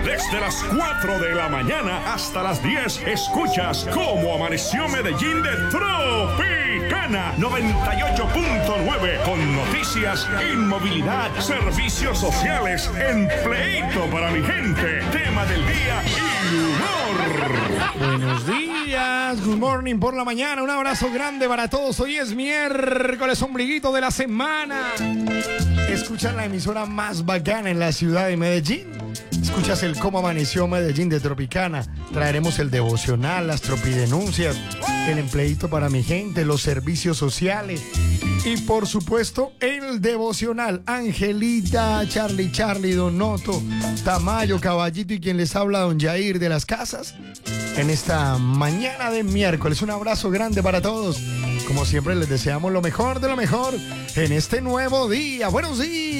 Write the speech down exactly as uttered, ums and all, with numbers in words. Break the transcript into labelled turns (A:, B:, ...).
A: Desde las cuatro de la mañana hasta las diez, escuchas cómo amaneció Medellín de Tropicana noventa y ocho punto nueve, con noticias, inmovilidad, servicios sociales, empleito para mi gente, tema del día y humor.
B: Buenos días, good morning por la mañana, un abrazo grande para todos. Hoy es miércoles, ombliguito de la semana. Escuchas la emisora más bacana en la ciudad de Medellín. Escuchas el Cómo Amaneció Medellín de Tropicana. Traeremos el devocional, las tropidenuncias, el empleito para mi gente, los servicios sociales y por supuesto el devocional. Angelita, Charlie Charlie, Don Noto, Tamayo, Caballito y quien les habla, Don Jair de las Casas. En esta mañana de miércoles, un abrazo grande para todos. Como siempre les deseamos lo mejor de lo mejor en este nuevo día. Buenos días.